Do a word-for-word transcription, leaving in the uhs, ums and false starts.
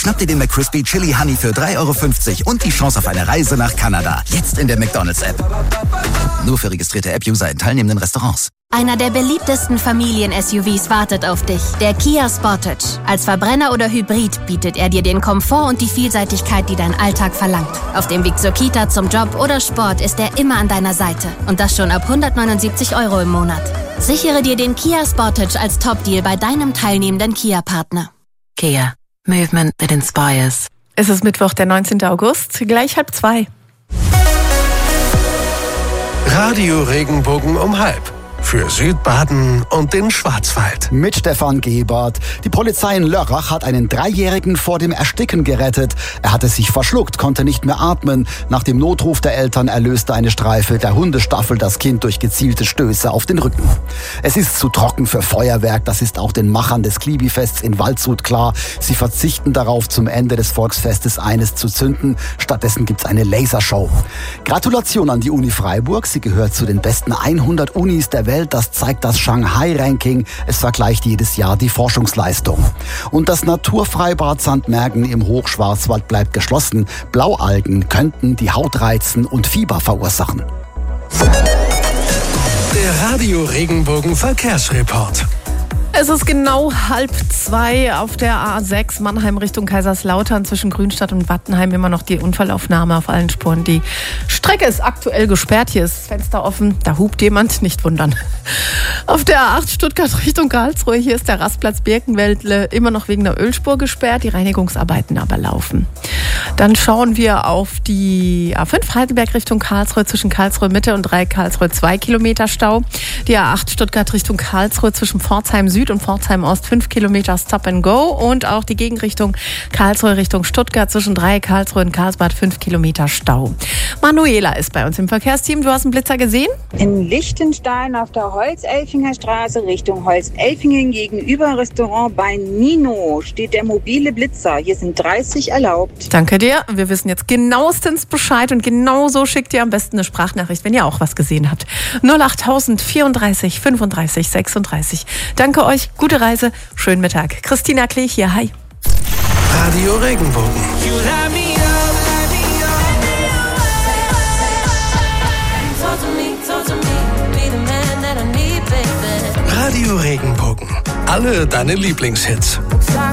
Schnapp dir den McCrispy Chili Honey für drei Euro fünfzig und die Chance auf eine Reise nach Kanada. Jetzt in der McDonald's-App. Nur für registrierte App-User in teilnehmenden Restaurants. Einer der beliebtesten Familien-S U Vs wartet auf dich, der Kia Sportage. Als Verbrenner oder Hybrid bietet er dir den Komfort und die Vielseitigkeit, die dein Alltag verlangt. Auf dem Weg zur Kita, zum Job oder Sport ist er immer an deiner Seite. Und das schon ab hundertneunundsiebzig Euro im Monat. Sichere dir den Kia Sportage als Top-Deal bei deinem teilnehmenden Kia-Partner. Kia. Movement that inspires. Es ist Mittwoch, der neunzehnten August, gleich halb zwei. Radio Regenbogen um halb. Für Südbaden und den Schwarzwald. Mit Stefan Gebert. Die Polizei in Lörrach hat einen Dreijährigen vor dem Ersticken gerettet. Er hatte sich verschluckt, konnte nicht mehr atmen. Nach dem Notruf der Eltern erlöste eine Streife der Hundestaffel das Kind durch gezielte Stöße auf den Rücken. Es ist zu trocken für Feuerwerk. Das ist auch den Machern des Klibi-Fests in Waldshut klar. Sie verzichten darauf, zum Ende des Volksfestes eines zu zünden. Stattdessen gibt's eine Lasershow. Gratulation an die Uni Freiburg. Sie gehört zu den besten hundert Unis der Welt. Das zeigt das Shanghai-Ranking. Es vergleicht jedes Jahr die Forschungsleistung. Und das Naturfreibad Sankt Märgen im Hochschwarzwald bleibt geschlossen. Blaualgen könnten die Haut reizen und Fieber verursachen. Der Radio Regenbogen Verkehrsreport. Es ist genau halb zwei auf der A sechs Mannheim Richtung Kaiserslautern zwischen Grünstadt und Wattenheim. Immer noch die Unfallaufnahme auf allen Spuren. Die Strecke ist aktuell gesperrt. Hier ist das Fenster offen. Da hupt jemand. Nicht wundern. Auf der A acht Stuttgart Richtung Karlsruhe. Hier ist der Rastplatz Birkenwäldle immer noch wegen der Ölspur gesperrt. Die Reinigungsarbeiten aber laufen. Dann schauen wir auf die A fünf Heidelberg Richtung Karlsruhe zwischen Karlsruhe Mitte und Dreieck Karlsruhe zwei Kilometer Stau. Die A acht Stuttgart Richtung Karlsruhe zwischen Pforzheim Süd und Pforzheim Ost fünf Kilometer Stop and Go und auch die Gegenrichtung Karlsruhe Richtung Stuttgart zwischen Dreieck Karlsruhe und Karlsbad fünf Kilometer Stau. Manuela ist bei uns im Verkehrsteam. Du hast einen Blitzer gesehen? In Lichtenstein auf der Holzelfinger Straße Richtung Holzelfingen gegenüber Restaurant bei Nino steht der mobile Blitzer. Hier sind dreißig erlaubt. Danke dir. Wir wissen jetzt genauestens Bescheid und genauso schickt ihr am besten eine Sprachnachricht, wenn ihr auch was gesehen habt. null achttausend vierunddreißig fünfunddreißig sechsunddreißig. Danke euch. Gute Reise, schönen Mittag. Christina Klee hier, hi. Radio Regenbogen. Radio Regenbogen. Alle deine Lieblingshits.